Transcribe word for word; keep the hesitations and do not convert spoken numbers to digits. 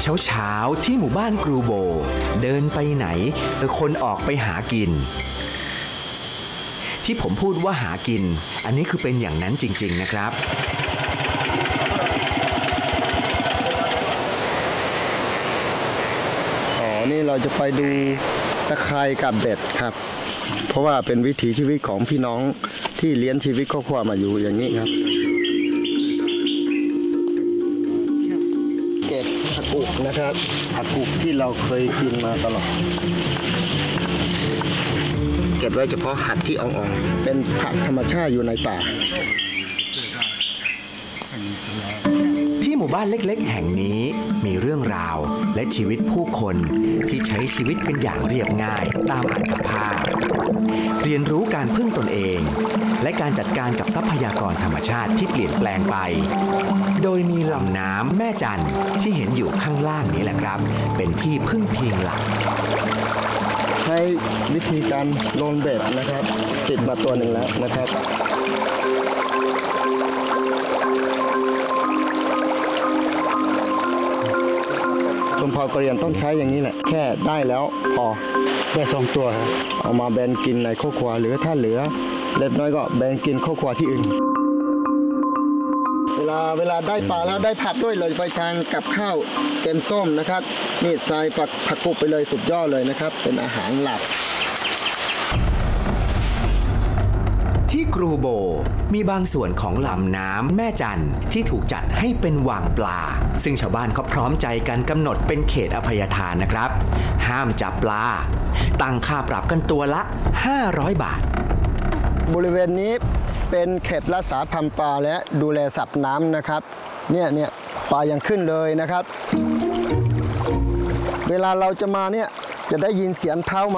เช้าๆที่หมู่บ้านกรูโบเดินไปไหนคนออกไปหากินที่ผมพูดว่าหากินอันนี้คือเป็นอย่างนั้นจริงๆนะครับอ๋อนี่เราจะไปดูตะไคร่กับเบ็ดครับเพราะว่าเป็นวิถีชีวิตของพี่น้องที่เลี้ยงชีวิตครอบครัวมาอยู่อย่างนี้ครับเก็บผักกุกนะครับผักกุกที่เราเคยกินมาตลอดเก็บไว้เฉพาะหัดที่อ่อนๆเป็นผักธรรมชาติอยู่ในป่าที่หมู่บ้านเล็กๆแห่งนี้มีเรื่องราวและชีวิตผู้คนที่ใช้ชีวิตกันอย่างเรียบง่ายตามอัตภาพเรียนรู้การพึ่งตนเองและการจัดการกับทรัพยากรธรรมชาติที่เปลี่ยนแปลงไปโดยมีลำน้ำแม่จันที่เห็นอยู่ข้างล่างนี้แหละครับเป็นที่พึ่งพิงหลักใช้วิธีการโลนเบ็ดนะครับติดมาตัวหนึ่งแล้วนะครับคุณพอกระเรียนต้องใช้อย่างนี้แหละแค่ได้แล้วพอได้สองตัวครับเอามาแบนกินในครอบครัวหรือถ้าเหลือเล็กน้อยก็แบนกินครอบครัวที่อื่นเวลาเวลาได้ปลาแล้วได้ผักด้วยเลยไปทางกับข้าวแกงส้มนะครับนี่ใส่ผักผักกุไปเลยสุดยอดเลยนะครับเป็นอาหารหลักที่กรูโบมีบางส่วนของลำน้ำแม่จันที่ถูกจัดให้เป็นวางปลาซึ่งชาวบ้านเขาพร้อมใจกันกำหนดเป็นเขตอภัยทานนะครับห้ามจับปลาตั้งค่าปรับกันตัวละห้าร้อยบาทบริเวณนี้เป็นเขตรักษาพันธุ์ปลาและดูแลสัตว์น้ำนะครับเนี่ยเนี่ยปลายังขึ้นเลยนะครับเวลาเราจะมาเนี่ยจะได้ยินเสียงเท้ามา